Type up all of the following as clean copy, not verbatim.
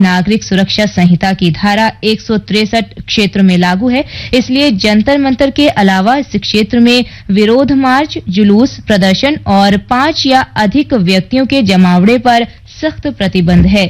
नागरिक सुरक्षा संहिता की धारा 163 क्षेत्र में लागू है, इसलिए जंतर मंतर के अलावा इस क्षेत्र में विरोध मार्च, जुलूस, प्रदर्शन और 5 या अधिक व्यक्तियों के जमावड़े पर सख्त प्रतिबंध है।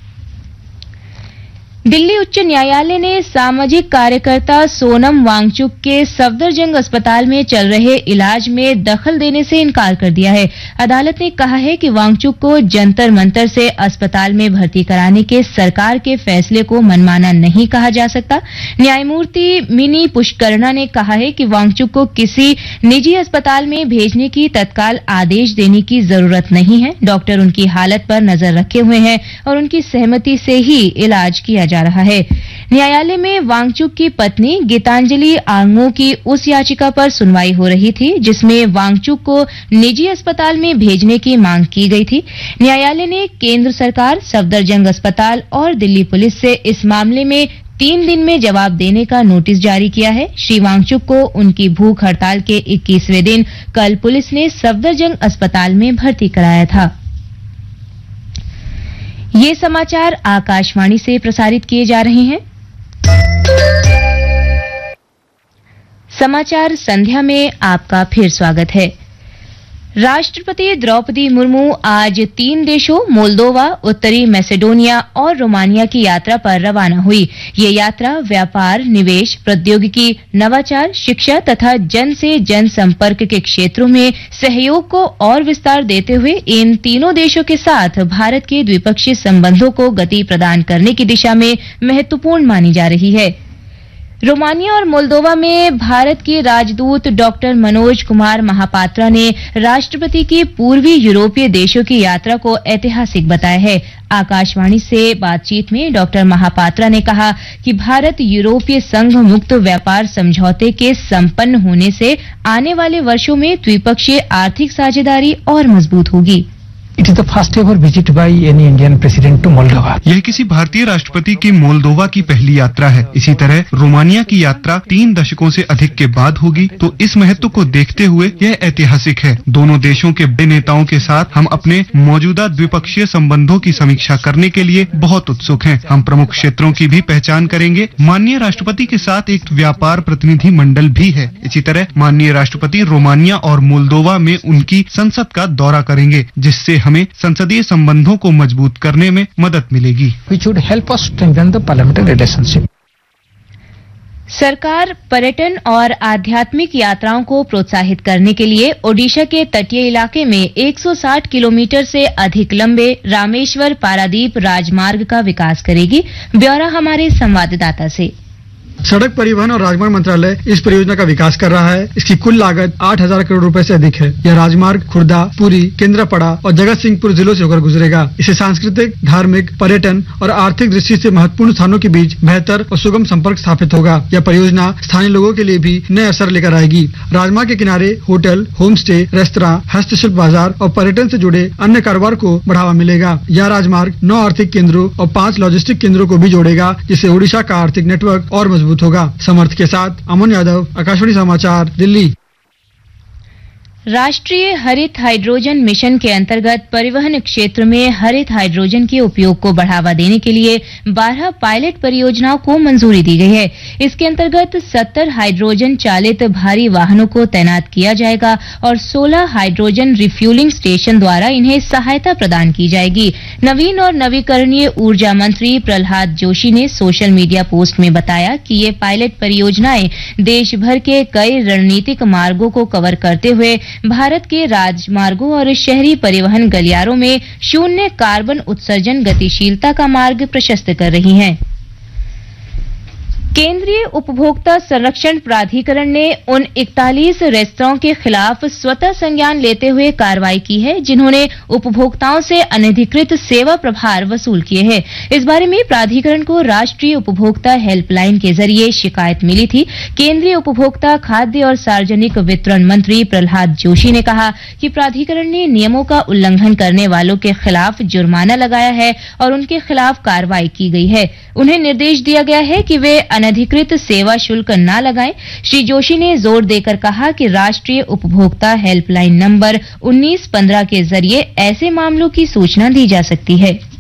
दिल्ली उच्च न्यायालय ने सामाजिक कार्यकर्ता सोनम वांगचुक के सफदरजंग अस्पताल में चल रहे इलाज में दखल देने से इनकार कर दिया है। अदालत ने कहा है कि वांगचुक को जंतर मंतर से अस्पताल में भर्ती कराने के सरकार के फैसले को मनमाना नहीं कहा जा सकता। न्यायमूर्ति मिनी पुष्करना ने कहा है कि वांगचुक को किसी निजी अस्पताल में भेजने की तत्काल आदेश देने की जरूरत नहीं है। डॉक्टर उनकी हालत पर नजर रखे हुए हैं और उनकी सहमति से ही इलाज किया जा रहा है। न्यायालय में वांगचुक की पत्नी गीतांजलि आंगो की उस याचिका पर सुनवाई हो रही थी जिसमें वांगचुक को निजी अस्पताल में भेजने की मांग की गई थी। न्यायालय ने केंद्र सरकार, सफदरजंग अस्पताल और दिल्ली पुलिस से इस मामले में 3 दिन में जवाब देने का नोटिस जारी किया है। श्री वांगचुक को उनकी भूख हड़ताल के 21वें दिन कल पुलिस ने सफदरजंग अस्पताल में भर्ती कराया था। ये समाचार आकाशवाणी से प्रसारित किए जा रहे हैं। समाचार संध्या में आपका फिर स्वागत है। राष्ट्रपति द्रौपदी मुर्मू आज 3 देशों मोल्दोवा, उत्तरी मैसेडोनिया और रोमानिया की यात्रा पर रवाना हुई। ये यात्रा व्यापार, निवेश, प्रौद्योगिकी, नवाचार, शिक्षा तथा जन से जन संपर्क के क्षेत्रों में सहयोग को और विस्तार देते हुए इन तीनों देशों के साथ भारत के द्विपक्षीय संबंधों को गति प्रदान करने की दिशा में महत्वपूर्ण मानी जा रही है। रोमानिया और मोल्दोवा में भारत के राजदूत डॉक्टर मनोज कुमार महापात्रा ने राष्ट्रपति की पूर्वी यूरोपीय देशों की यात्रा को ऐतिहासिक बताया है। आकाशवाणी से बातचीत में डॉक्टर महापात्रा ने कहा कि भारत यूरोपीय संघ मुक्त व्यापार समझौते के संपन्न होने से आने वाले वर्षों में द्विपक्षीय आर्थिक साझेदारी और मजबूत होगी। It is the first ever visit by any Indian president to Moldova. यह किसी भारतीय राष्ट्रपति की मोल्दोवा की पहली यात्रा है। इसी तरह रोमानिया की यात्रा 3 दशकों से अधिक के बाद होगी, तो इस महत्व को देखते हुए यह ऐतिहासिक है। दोनों देशों के बड़े नेताओं के साथ हम अपने मौजूदा द्विपक्षीय संबंधों की समीक्षा करने के लिए बहुत उत्सुक हैं। हम प्रमुख क्षेत्रों की भी पहचान करेंगे। माननीय राष्ट्रपति के साथ एक व्यापार प्रतिनिधि मंडल भी है। इसी तरह माननीय राष्ट्रपति रोमानिया और मोल्दोवा में उनकी संसद का दौरा करेंगे, जिससे हमें संसदीय संबंधों को मजबूत करने में मदद मिलेगी। Which would help us strengthen the parliamentary relationship. सरकार पर्यटन और आध्यात्मिक यात्राओं को प्रोत्साहित करने के लिए ओडिशा के तटीय इलाके में 160 किलोमीटर से अधिक लंबे रामेश्वर पारादीप राजमार्ग का विकास करेगी। ब्यौरा हमारे संवाददाता से। सड़क परिवहन और राजमार्ग मंत्रालय इस परियोजना का विकास कर रहा है। इसकी कुल लागत 8,000 करोड़ रुपए से अधिक है। यह राजमार्ग खुर्दा, पुरी, केंद्रापड़ा और जगत सिंहपुर जिलों से होकर गुजरेगा। इसे सांस्कृतिक, धार्मिक, पर्यटन और आर्थिक दृष्टि से महत्वपूर्ण स्थानों के बीच बेहतर और सुगम संपर्क स्थापित होगा। यह परियोजना स्थानीय लोगों के लिए भी नए अवसर लेकर आएगी। राजमार्ग के किनारे होटल, होम स्टे, रेस्तरां, हस्तशिल्प बाजार और पर्यटन से जुड़े अन्य कारोबार को बढ़ावा मिलेगा। यह राजमार्ग 9 आर्थिक केंद्रों और 5 लॉजिस्टिक केंद्रों को भी जोड़ेगा, जिससे ओडिशा का आर्थिक नेटवर्क और मजबूत होगा। समर्थ के साथ अमन यादव, आकाशवाणी समाचार, दिल्ली। राष्ट्रीय हरित हाइड्रोजन मिशन के अंतर्गत परिवहन क्षेत्र में हरित हाइड्रोजन के उपयोग को बढ़ावा देने के लिए 12 पायलट परियोजनाओं को मंजूरी दी गई है। इसके अंतर्गत 70 हाइड्रोजन चालित भारी वाहनों को तैनात किया जाएगा और 16 हाइड्रोजन रिफ्यूलिंग स्टेशन द्वारा इन्हें सहायता प्रदान की जाएगी। नवीन और नवीकरणीय ऊर्जा मंत्री प्रहलाद जोशी ने सोशल मीडिया पोस्ट में बताया कि ये पायलट परियोजनाएं देश भर के कई रणनीतिक मार्गों को कवर करते हुए भारत के राजमार्गों और शहरी परिवहन गलियारों में शून्य कार्बन उत्सर्जन गतिशीलता का मार्ग प्रशस्त कर रही हैं। केंद्रीय उपभोक्ता संरक्षण प्राधिकरण ने उन 41 रेस्तरां के खिलाफ स्वतः संज्ञान लेते हुए कार्रवाई की है जिन्होंने उपभोक्ताओं से अनधिकृत सेवा प्रभार वसूल किए हैं। इस बारे में प्राधिकरण को राष्ट्रीय उपभोक्ता हेल्पलाइन के जरिए शिकायत मिली थी। केंद्रीय उपभोक्ता, खाद्य और सार्वजनिक वितरण मंत्री प्रहलाद जोशी ने कहा कि प्राधिकरण ने नियमों का उल्लंघन करने वालों के खिलाफ जुर्माना लगाया है और उनके खिलाफ कार्रवाई की गई है। उन्हें निर्देश दिया गया है कि वे अनधिकृत सेवा शुल्क न लगाएं। श्री जोशी ने जोर देकर कहा कि राष्ट्रीय उपभोक्ता हेल्पलाइन नंबर 1915 के जरिए ऐसे मामलों की सूचना दी जा सकती है।